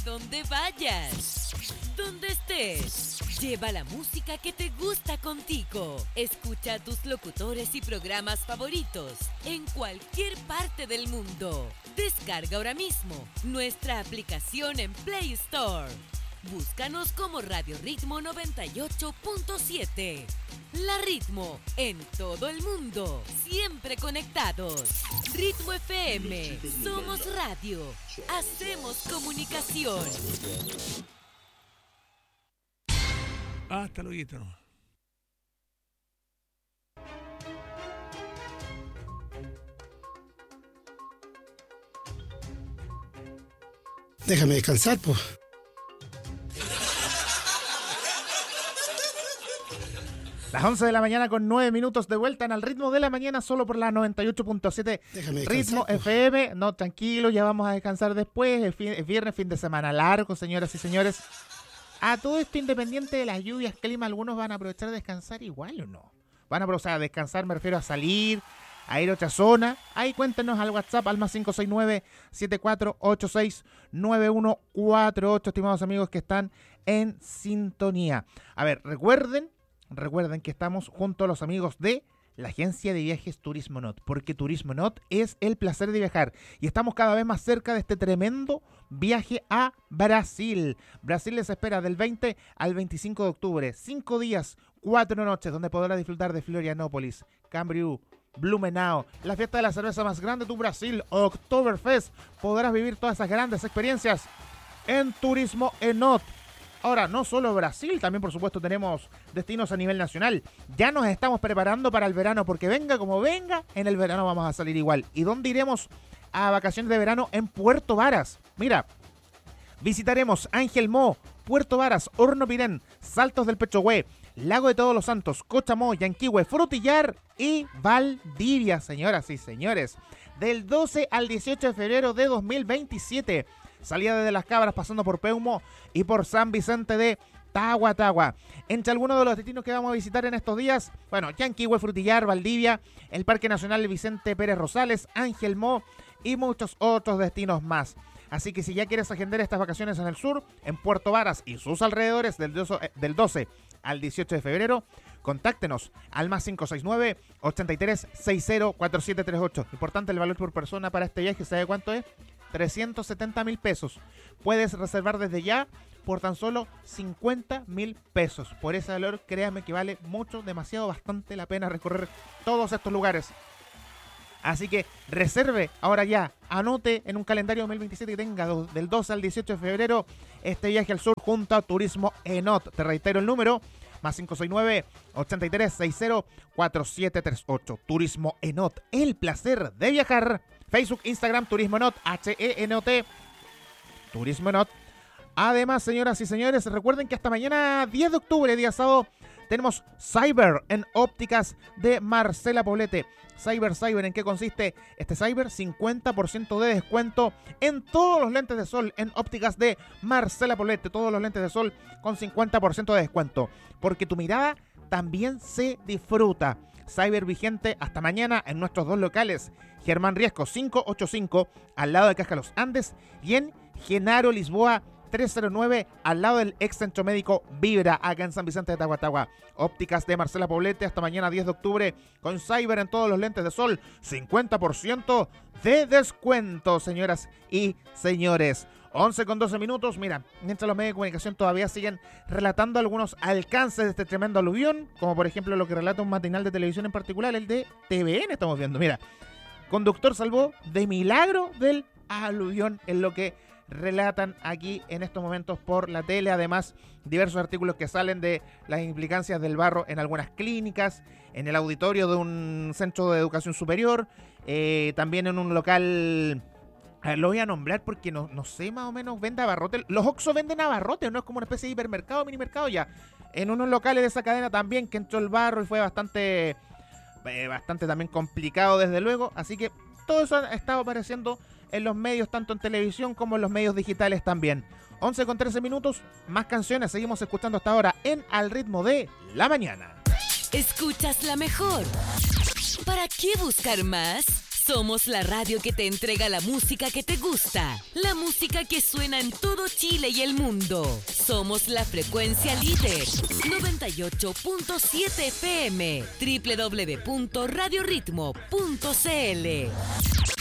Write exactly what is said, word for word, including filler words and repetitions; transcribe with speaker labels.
Speaker 1: donde vayas, donde estés. Lleva la música que te gusta contigo. Escucha a tus locutores y programas favoritos en cualquier parte del mundo. Descarga ahora mismo nuestra aplicación en Play Store. Búscanos como Radio Ritmo noventa y ocho punto siete. La Ritmo en todo el mundo, siempre conectados. Ritmo F M, somos radio, hacemos comunicación.
Speaker 2: Hasta luego.
Speaker 3: Déjame descansar, pues.
Speaker 4: Las once de la mañana con nueve minutos de vuelta en Al Ritmo de la Mañana, solo por la noventa y ocho punto siete Ritmo F M. No, tranquilo, ya vamos a descansar después. El, fin, el viernes, fin de semana largo, señoras y señores. A todo esto, independiente de las lluvias, clima, algunos van a aprovechar de descansar igual o no. Van a aprovechar a descansar, me refiero a salir, a ir a otra zona. Ahí cuéntenos al WhatsApp, al más cinco seis nueve, siete cuatro ocho seis, nueve uno cuatro ocho, estimados amigos que están en sintonía. A ver, recuerden, recuerden que estamos junto a los amigos de la agencia de viajes Turismo Not, porque Turismo Not es el placer de viajar y estamos cada vez más cerca de este tremendo viaje a Brasil. Brasil les espera del veinte al veinticinco de octubre, cinco días, cuatro noches, donde podrás disfrutar de Florianópolis, Camboriú, Blumenau, la fiesta de la cerveza más grande de tu Brasil, Oktoberfest. Podrás vivir todas esas grandes experiencias en Turismo Not. Ahora, no solo Brasil, también por supuesto tenemos destinos a nivel nacional. Ya nos estamos preparando para el verano, porque venga como venga, en el verano vamos a salir igual. ¿Y dónde iremos a vacaciones de verano? En Puerto Varas. Mira, visitaremos Ángel Mo, Puerto Varas, Horno Pirén, Saltos del Pechohue, Lago de Todos los Santos, Cochamó, Yanquihue, Frutillar y Valdivia, señoras y señores. Del doce al dieciocho de febrero de dos mil veintisiete. Salida desde Las Cabras, pasando por Peumo y por San Vicente de Tahuatahua. Entre algunos de los destinos que vamos a visitar en estos días, bueno, Yanquihue, Frutillar, Valdivia, el Parque Nacional Vicente Pérez Rosales, Ángel Mo y muchos otros destinos más. Así que si ya quieres agendar estas vacaciones en el sur, en Puerto Varas y sus alrededores, del doce al dieciocho de febrero, contáctenos al más cinco seis nueve, ochenta y tres, sesenta, cuarenta y siete treinta y ocho. Importante, el valor por persona para este viaje, ¿sabe cuánto es? trescientos setenta mil pesos. Puedes reservar desde ya por tan solo cincuenta mil pesos. Por ese valor, créame que vale mucho, demasiado, bastante la pena recorrer todos estos lugares. Así que reserve ahora ya, anote en un calendario dos mil veintisiete que tenga del doce al dieciocho de febrero este viaje al sur junto a Turismo Not. Te reitero el número, más cinco seis nueve, ochenta y tres, sesenta, cuarenta y siete treinta y ocho. Turismo Not, el placer de viajar. Facebook, Instagram, Turismo Not, H E N O T, Turismo Not. Además, señoras y señores, recuerden que hasta mañana, diez de octubre, día sábado, tenemos Cyber en ópticas de Marcela Poblete. Cyber, Cyber, ¿en qué consiste este Cyber? cincuenta por ciento de descuento en todos los lentes de sol en ópticas de Marcela Poblete. Todos los lentes de sol con cincuenta por ciento de descuento, porque tu mirada también se disfruta. Cyber vigente hasta mañana en nuestros dos locales, Germán Riesco cinco ochenta y cinco al lado de Caja Los Andes y en Genaro Lisboa trescientos nueve al lado del ex centro médico Vibra, acá en San Vicente de Tahuatahua. Ópticas de Marcela Poblete hasta mañana diez de octubre con Cyber en todos los lentes de sol, cincuenta por ciento de descuento, señoras y señores. once con doce minutos, mira, mientras los medios de comunicación todavía siguen relatando algunos alcances de este tremendo aluvión, como por ejemplo lo que relata un matinal de televisión en particular, el de T V N, estamos viendo, mira, conductor salvó de milagro del aluvión, en lo que relatan aquí en estos momentos por la tele. Además, diversos artículos que salen de las implicancias del barro en algunas clínicas, en el auditorio de un centro de educación superior, eh, también en un local. A ver, lo voy a nombrar porque no, no sé, más o menos vende abarrotes. Los Oxxo venden abarrotes, ¿no? Es como una especie de hipermercado, minimercado ya. En unos locales de esa cadena también que entró el barro y fue bastante, eh, bastante también complicado desde luego. Así que todo eso ha estado apareciendo en los medios, tanto en televisión como en los medios digitales también. once con trece minutos, más canciones. Seguimos escuchando hasta ahora en Al Ritmo de la Mañana.
Speaker 1: Escuchas la mejor. ¿Para qué buscar más? Somos la radio que te entrega la música que te gusta, la música que suena en todo Chile y el mundo. Somos la frecuencia líder, noventa y ocho punto siete F M, doble u doble u doble u punto radio ritmo punto c l.